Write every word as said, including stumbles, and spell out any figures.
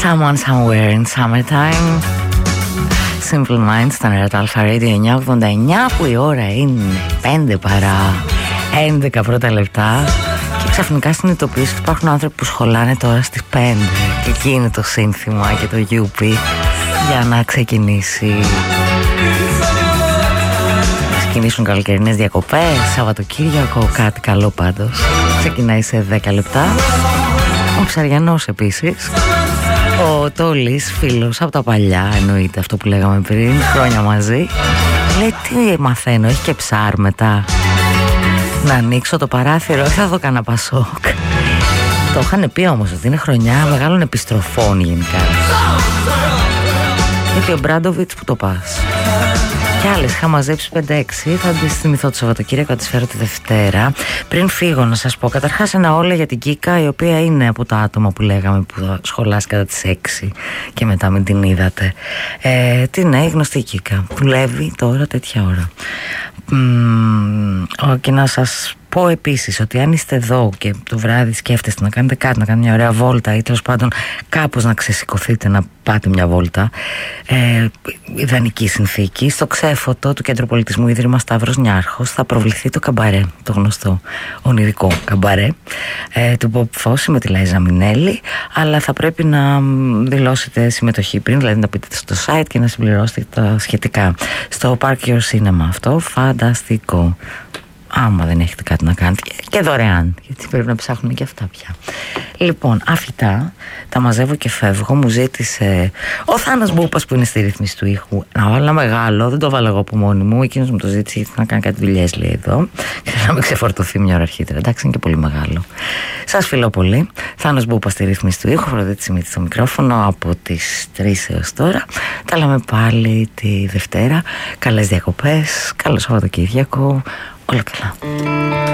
Someone Somewhere in Summertime. Simple Minds στα Red Alpha Radio εννιακόσια ογδόντα εννιά, που η ώρα είναι πέντε παρά έντεκα πρώτα λεπτά και ξαφνικά συνειδητοποιήσω ότι υπάρχουν άνθρωποι που σχολάνε τώρα στις πέντε και εκεί είναι το σύνθημα και το γιούπι για να ξεκινήσει. Ξεκινήσουν καλοκαιρινές διακοπές, Σαββατοκύριακο, κάτι καλό πάντως. Ξεκινάει σε δέκα λεπτά. Ο Ψαριανός επίσης. Ο Τόλης, φίλος από τα παλιά, εννοείται αυτό που λέγαμε πριν, χρόνια μαζί. Λέει, τι μαθαίνω, έχει και ψάρ μετά. Να ανοίξω το παράθυρο, θα δω κανένα Πασόκ. Το είχαν πει όμως ότι είναι χρονιά μεγάλων επιστροφών γενικά. Γιατί ο Μπράντοβιτς που το πας. Κι άλλες είχα μαζέψει πέντε έξι. Θα τις θυμηθώ το Σαββατοκύριακο, θα τις φέρω τη Δευτέρα. Πριν φύγω να σας πω καταρχάς ένα όλα για την Κίκα, η οποία είναι από τα άτομα που λέγαμε που θα σχολάσει κατά τις έξι και μετά μην την είδατε. ε, Τι είναι η γνωστή Κίκα, δουλεύει τώρα τέτοια ώρα. Μ, και να σας πω επίσης ότι αν είστε εδώ και το βράδυ σκέφτεστε να κάνετε κάτι, να κάνετε μια ωραία βόλτα ή τέλος πάντων κάπως να ξεσηκωθείτε να πάτε μια βόλτα, ε, ιδανική συνθήκη, στο Ξέφωτο του Κέντρου Πολιτισμού Ίδρυμα Σταύρος Νιάρχος θα προβληθεί το καμπαρέ, το γνωστό ονειρικό καμπαρέ ε, του Bob Fosse με τη Λάιζα Μινέλη, αλλά θα πρέπει να δηλώσετε συμμετοχή πριν, δηλαδή να πείτε στο site και να συμπληρώσετε τα σχετικά. Στο Park Your Cinema αυτό, φανταστικό. Άμα δεν έχετε κάτι να κάνετε, και δωρεάν, γιατί πρέπει να ψάχνουμε και αυτά πια. Λοιπόν, αυτά τα μαζεύω και φεύγω. Μου ζήτησε ο Θάνος Μπούπας, που είναι στη ρύθμιση του ήχου, να βάλω ένα μεγάλο. Δεν το βάλω εγώ από μόνη μου. Εκείνος μου το ζήτησε γιατί να κάνει κάτι δουλειές, λέει εδώ, και να με ξεφορτωθεί μια ώρα αρχίτερα. Εντάξει, είναι και πολύ μεγάλο. Σας φιλώ πολύ. Θάνος Μπούπας στη ρύθμιση του ήχου, Αφροδίτη Σιμίτη στο μικρόφωνο από τις τρεις έως τώρα. Τα λέμε πάλι τη Δευτέρα. Καλές διακοπές, καλό Σαββατοκύριακο. Όλα καλά.